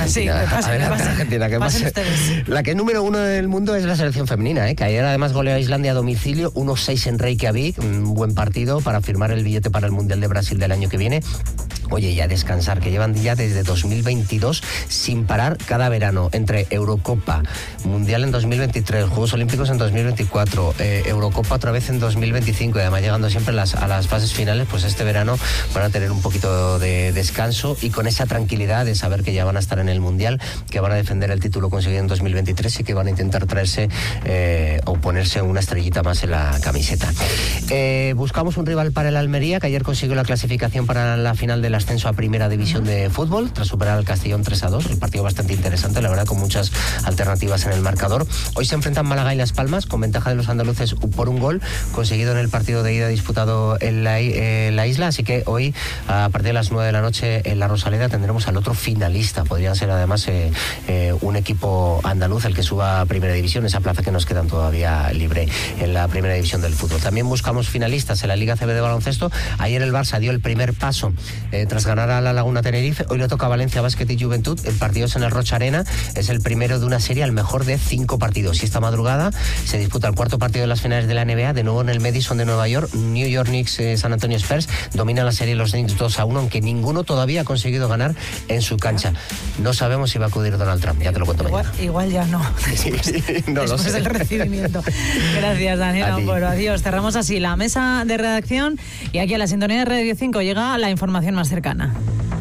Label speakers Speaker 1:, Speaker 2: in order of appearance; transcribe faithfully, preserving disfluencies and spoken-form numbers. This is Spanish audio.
Speaker 1: Argentina.
Speaker 2: Sí, pasen,
Speaker 1: Adelante,
Speaker 2: pasen,
Speaker 1: Argentina. Que
Speaker 2: pasen
Speaker 1: pase.
Speaker 2: ustedes.
Speaker 1: La que es número uno del mundo es la selección femenina, ¿eh? Que ayer además goleó a Islandia a domicilio, uno seis en Reykjavik, un buen partido para firmar el billete para el Mundial de Brasil del año que viene. Oye, y a descansar, que llevan ya desde dos mil veintidós sin parar cada verano, entre Eurocopa, Mundial en dos mil veintitrés, Juegos Olímpicos en dos mil veinticuatro, eh, Eurocopa otra vez en dos mil veinticinco, y además llegando siempre las, a las fases finales, pues este verano van a tener un poquito de descanso y con esa tranquilidad de saber que ya van a estar en el Mundial, que van a defender el título conseguido en dos mil veintitrés y que van a intentar traerse eh, o ponerse una estrellita más en la camiseta. Eh, buscamos un rival para el Almería, que ayer consiguió la clasificación para la final del ascenso a Primera División de Fútbol, tras superar al Castellón tres a dos, el partido bastante interesante, la verdad, con muchas alternativas en el marcador. Hoy se enfrentan Málaga y Las Palmas, con ventaja de los andaluces por un gol, conseguido en el partido de ida disputado en la, en la isla, así que hoy, a partir de las nueve de la noche, en la Rosaleda tendremos al otro finalista, podría ser además eh, eh, un equipo andaluz el que suba a Primera División, esa plaza que nos quedan todavía libre en la Primera División del fútbol. También buscamos finalistas en la Liga C B de baloncesto. Ayer el Barça dio el primer paso eh, tras ganar a la Laguna Tenerife. Hoy le toca a Valencia Básquet y Juventud. El partido es en el Rocha Arena, es el primero de una serie al mejor de cinco partidos. Y esta madrugada se disputa el cuarto partido de las finales de la N B A, de nuevo en el Madison de Nueva York. New York Knicks, eh, San Antonio Spurs domina la serie los Knicks dos a uno, aunque ninguno todavía ha conseguido ganar en su cancha. No sabemos si va a acudir Donald Trump, ya te lo cuento
Speaker 2: igual,
Speaker 1: mañana.
Speaker 2: Igual ya no.
Speaker 1: Sí, no
Speaker 2: Después
Speaker 1: lo sé.
Speaker 2: del recibimiento. Gracias, Daniel. Bueno, adiós. Cerramos así la mesa de redacción y aquí a la sintonía de Radio cinco llega la información más cercana.